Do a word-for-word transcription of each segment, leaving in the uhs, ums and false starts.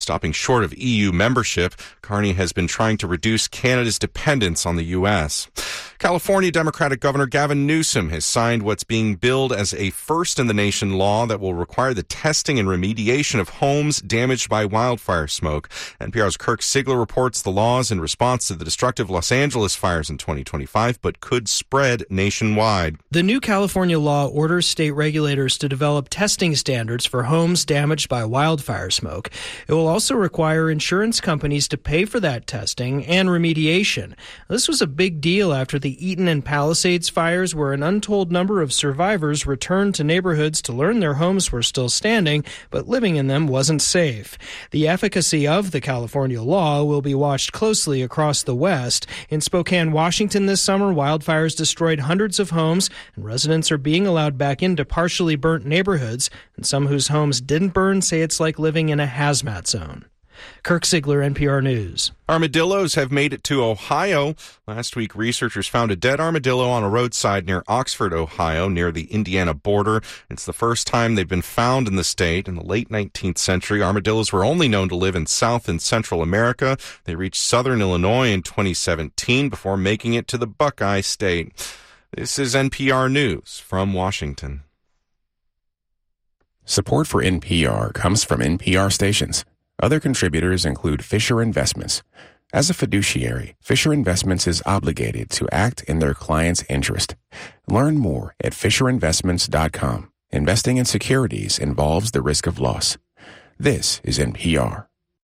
Stopping short of E U membership, Carney has been trying to reduce Canada's dependence on the U S. California Democratic Governor Gavin Newsom has signed what's being billed as a first-in-the-nation law that will require the testing and remediation of homes damaged by wildfire smoke. N P R's Kirk Sigler reports the laws in response to the destructive Los Angeles fires in twenty twenty-five, but could spread nationwide. The new California law orders state regulators to develop testing standards for homes damaged by wildfire smoke. It will also require insurance companies to pay for that testing and remediation. This was a big deal after the Eaton and Palisades fires, where an untold number of survivors returned to neighborhoods to learn their homes were still standing, but living in them wasn't safe. The efficacy of the California law will be watched closely across the West. In Spokane, Washington this summer, wildfires destroyed hundreds of homes, and residents are being allowed back into partially burnt neighborhoods, and some whose homes didn't burn say it's like living in a hazmat zone. Kirk Sigler, N P R News. Armadillos have made it to Ohio. Last week, researchers found a dead armadillo on a roadside near Oxford, Ohio, near the Indiana border. It's the first time they've been found in the state. In the late nineteenth century, armadillos were only known to live in South and Central America. They reached southern Illinois in twenty seventeen before making it to the Buckeye State. This is N P R News from Washington. Support for N P R comes from N P R stations. Other contributors include Fisher Investments. As a fiduciary, Fisher Investments is obligated to act in their client's interest. Learn more at fisher investments dot com. Investing in securities involves the risk of loss. This is N P R.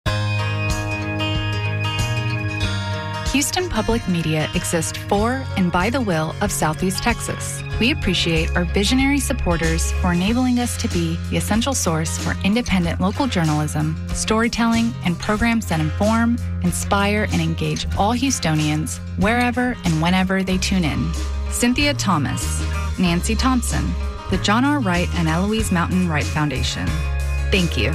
Houston Public Media exists for and by the will of Southeast Texas. We appreciate our visionary supporters for enabling us to be the essential source for independent local journalism, storytelling, and programs that inform, inspire, and engage all Houstonians wherever and whenever they tune in. Cynthia Thomas, Nancy Thompson, the John R. Wright and Eloise Mountain Wright Foundation. Thank you.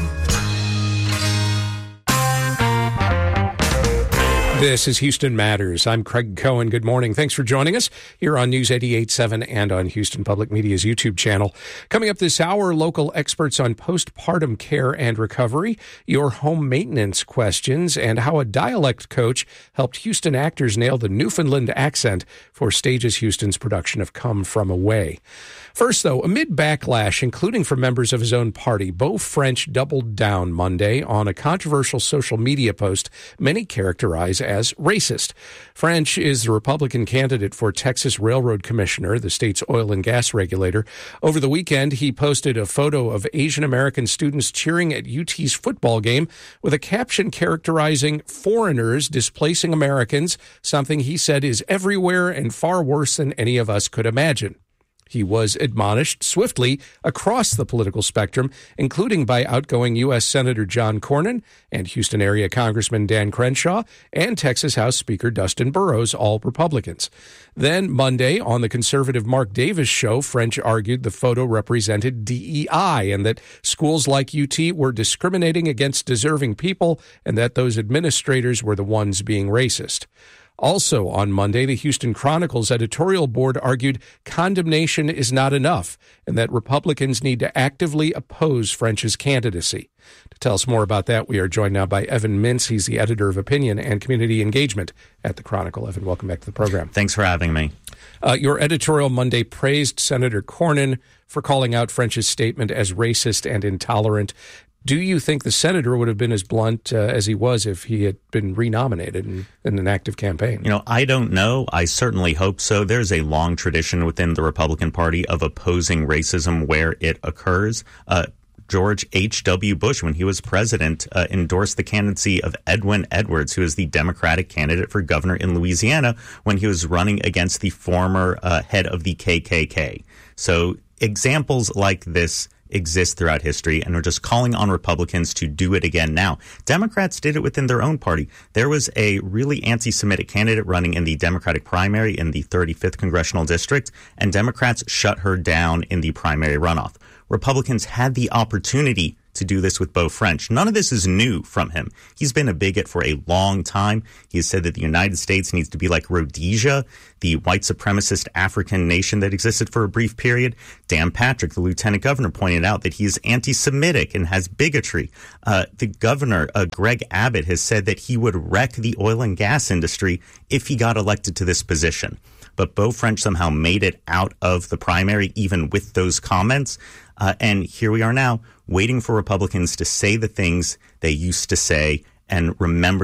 This is Houston Matters. I'm Craig Cohen. Good morning. Thanks for joining us here on News eighty-eight point seven and on Houston Public Media's YouTube channel. Coming up this hour, local experts on postpartum care and recovery, your home maintenance questions, and how a dialect coach helped Houston actors nail the Newfoundland accent for Stages Houston's production of Come From Away. First, though, amid backlash, including from members of his own party, Beau French doubled down Monday on a controversial social media post many characterize as racist. French is the Republican candidate for Texas Railroad Commissioner, the state's oil and gas regulator. Over the weekend, he posted a photo of Asian American students cheering at U T's football game with a caption characterizing foreigners displacing Americans, something he said is everywhere and far worse than any of us could imagine. He was admonished swiftly across the political spectrum, including by outgoing U S Senator John Cornyn and Houston area Congressman Dan Crenshaw and Texas House Speaker Dustin Burrows, all Republicans. Then Monday, on the conservative Mark Davis show, French argued the photo represented D E I and that schools like U T were discriminating against deserving people and that those administrators were the ones being racist. Also on Monday, the Houston Chronicle's editorial board argued condemnation is not enough and that Republicans need to actively oppose French's candidacy. To tell us more about that, we are joined now by Evan Mintz. He's the editor of opinion and community engagement at the Chronicle. Evan, welcome back to the program. Thanks for having me. Uh, your editorial Monday praised Senator Cornyn for calling out French's statement as racist and intolerant. Do you think the senator would have been as blunt uh, as he was if he had been renominated in, in an active campaign? You know, I don't know. I certainly hope so. There's a long tradition within the Republican Party of opposing racism where it occurs. Uh, George H W. Bush, when he was president, uh, endorsed the candidacy of Edwin Edwards, who is the Democratic candidate for governor in Louisiana, when he was running against the former uh, head of the K K K. So examples like this exist throughout history, and we're just calling on Republicans to do it again now. Democrats did it within their own party. There was a really anti-Semitic candidate running in the Democratic primary in the thirty-fifth Congressional District, and Democrats shut her down in the primary runoff. Republicans had the opportunity to do this with Beau French. None of this is new from him. He's been a bigot for a long time. He has said that the United States needs to be like Rhodesia, the white supremacist African nation that existed for a brief period. Dan Patrick, the lieutenant governor, pointed out that he is anti-Semitic and has bigotry. Uh, the governor, uh, Greg Abbott, has said that he would wreck the oil and gas industry if he got elected to this position. But Beau French somehow made it out of the primary, even with those comments. Uh, and here we are now, waiting for Republicans to say the things they used to say and remember